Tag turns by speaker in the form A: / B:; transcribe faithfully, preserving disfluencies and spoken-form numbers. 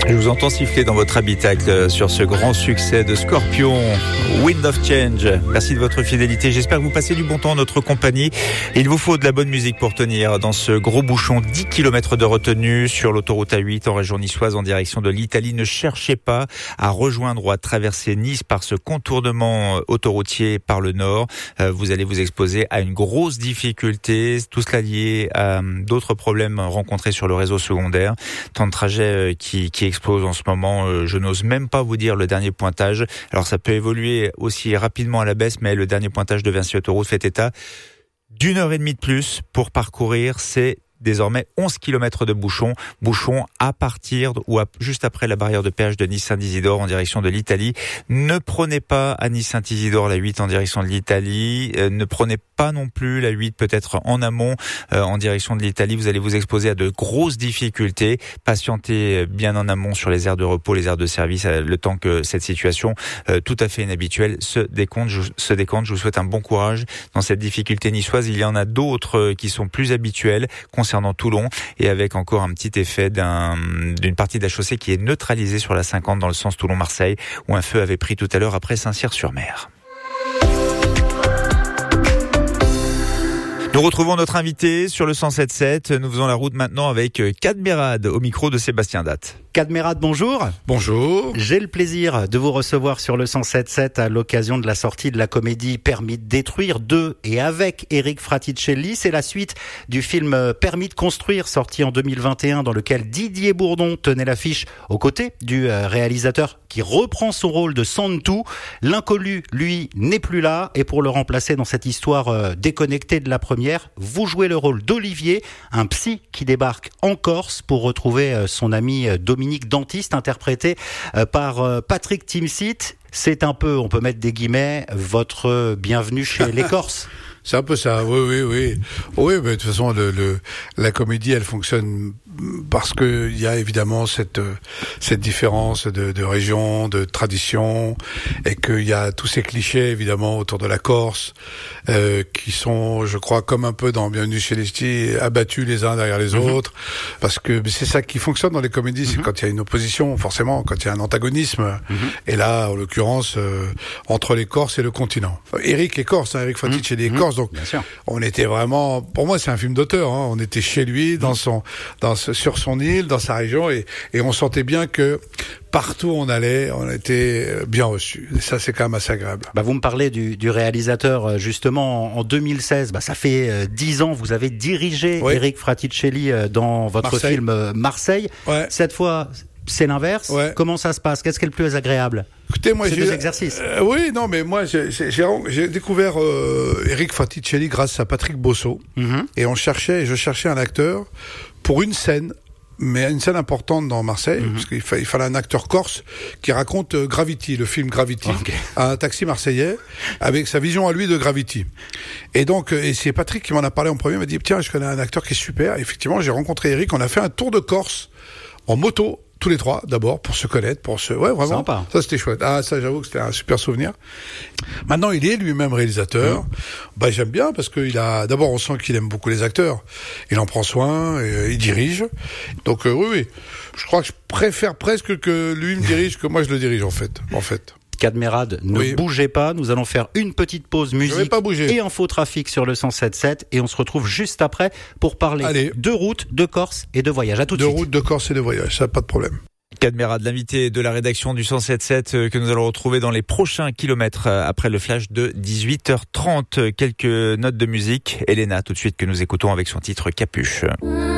A: Je vous entends siffler dans votre habitacle sur ce grand succès de Scorpion, Wind of Change. Merci de votre fidélité. J'espère que vous passez du bon temps en notre compagnie. Il vous faut de la bonne musique pour tenir dans ce gros bouchon. dix kilomètres de retenue sur l'autoroute A huit en région niçoise en direction de l'Italie. Ne cherchez pas à rejoindre ou à traverser Nice par ce contournement autoroutier par le nord. Vous allez vous exposer à une grosse difficulté. Tout cela lié à d'autres problèmes rencontrés sur le réseau secondaire. Temps de trajet qui, qui explose en ce moment. Je n'ose même pas vous dire le dernier pointage. Alors ça peut évoluer aussi rapidement à la baisse, mais le dernier pointage de Vinci Autoroute fait état d'une heure et demie de plus pour parcourir ces désormais onze kilomètres de bouchons, bouchons à partir ou à, juste après la barrière de péage de Nice-Saint-Isidore en direction de l'Italie. Ne prenez pas à Nice-Saint-Isidore la huit en direction de l'Italie, euh, ne prenez pas non plus la huit peut-être en amont euh, en direction de l'Italie. Vous allez vous exposer à de grosses difficultés. Patientez bien en amont sur les aires de repos, les aires de service, euh, le temps que cette situation euh, tout à fait inhabituelle se décompte. Je, se décompte. Je vous souhaite un bon courage dans cette difficulté niçoise. Il y en a d'autres euh, qui sont plus habituelles concernant Toulon et avec encore un petit effet d'un, d'une partie de la chaussée qui est neutralisée sur la cinquante dans le sens Toulon-Marseille où un feu avait pris tout à l'heure après Saint-Cyr-sur-Mer. Nous retrouvons notre invité sur le cent sept sept. Nous faisons la route maintenant avec Cadmerade au micro de Sébastien Datte.
B: Cadmerade, bonjour.
C: Bonjour.
B: J'ai le plaisir de vous recevoir sur le cent sept sept à l'occasion de la sortie de la comédie Permis de détruire de et avec Éric Fraticelli. C'est la suite du film Permis de construire sorti en deux mille vingt et un dans lequel Didier Bourdon tenait l'affiche aux côtés du réalisateur qui reprend son rôle de Santou. L'inconnu, lui, n'est plus là et pour le remplacer dans cette histoire déconnectée de la première, vous jouez le rôle d'Olivier, un psy qui débarque en Corse pour retrouver son ami Dominique Dentiste, interprété par Patrick Timsit. C'est un peu, on peut mettre des guillemets, votre bienvenue chez les Corses.
C: C'est un peu ça, oui, oui, oui. Oui, mais de toute façon, le, le, la comédie, elle fonctionne parce que il y a évidemment cette cette différence de, de région, de tradition, et qu'il y a tous ces clichés évidemment autour de la Corse euh, qui sont, je crois, comme un peu dans Bienvenue chez les Ch'tis, abattus les uns derrière les mm-hmm. autres, parce que c'est ça qui fonctionne dans les comédies, mm-hmm. c'est quand il y a une opposition, forcément, quand il y a un antagonisme. Mm-hmm. Et là, en l'occurrence, euh, entre les Corses et le continent. Éric est Corse, hein, Éric Fraticelli est mm-hmm. Corse, donc on était vraiment, pour moi, c'est un film d'auteur. Hein, on était chez lui, dans son, dans sur son île, dans sa région, et, et on sentait bien que partout où on allait, on était bien reçus. Et ça, c'est quand même assez agréable.
B: Bah, vous me parlez du, du réalisateur, justement, en deux mille seize, bah, ça fait euh, dix ans, vous avez dirigé oui. Éric Fraticelli euh, dans votre Marseille. film euh, Marseille. Ouais. Cette fois, c'est l'inverse. Ouais. Comment ça se passe? Qu'est-ce qui est le plus agréable?
C: Écoutez, moi,
B: c'est
C: j'ai
B: deux exercices.
C: Euh, oui, non, mais moi, j'ai, j'ai, j'ai découvert euh, Éric Fraticelli grâce à Patrick Bosso, mm-hmm. et on cherchait, je cherchais un acteur pour une scène, mais une scène importante dans Marseille, mm-hmm. parce qu'il fallait, il fallait un acteur corse qui raconte euh, Gravity, le film Gravity, okay. à un taxi marseillais, avec sa vision à lui de Gravity. Et donc, et c'est Patrick qui m'en a parlé en premier, il m'a dit tiens, je connais un acteur qui est super. Et effectivement, j'ai rencontré Éric, on a fait un tour de Corse en moto. Tous les trois, d'abord, pour se connaître, pour se... Ouais, vraiment.
B: Sympa.
C: Ça, c'était chouette. Ah, ça, j'avoue que c'était un super souvenir. Maintenant, il est lui-même réalisateur. Mmh. Bah, j'aime bien parce qu'il a... D'abord, on sent qu'il aime beaucoup les acteurs. Il en prend soin, et, euh, il dirige. Donc, euh, oui, oui. Je crois que je préfère presque que lui me dirige que moi je le dirige, en fait. En fait.
B: Cadmerade, ne oui. bougez pas, nous allons faire une petite pause musique et infotrafic sur le cent sept sept et on se retrouve juste après pour parler Allez. de route, de Corse et de voyage. À tout de,
C: de
B: suite.
C: De route, de Corse et de voyage, ça pas de problème.
A: Cadmerade, l'invité de la rédaction du cent sept sept que nous allons retrouver dans les prochains kilomètres après le flash de dix-huit heures trente. Quelques notes de musique. Elena, tout de suite, que nous écoutons avec son titre Capuche.